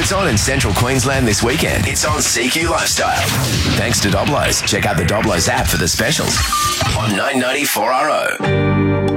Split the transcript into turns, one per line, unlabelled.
It's on in central Queensland this weekend. It's on CQ Lifestyle. Thanks to Doblos. Check out the Doblos app for the specials on 994RO.